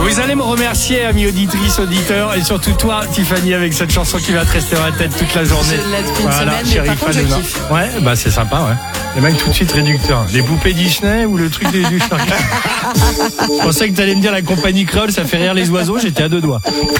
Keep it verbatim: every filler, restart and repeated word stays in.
Vous allez me remercier, amis auditrices, auditeurs, et surtout toi, Tiffany, avec cette chanson qui va te rester dans la tête toute la journée. Je l'ai depuis une Voilà, semaine, Chéri mais par contre, je Fanouna. kiffe. Ouais, bah c'est sympa, ouais. Les mecs tout de suite réducteurs. Les poupées Disney ou le truc des, du Shark. Je pensais que t'allais me dire la compagnie créole, ça fait rire les oiseaux, j'étais à deux doigts.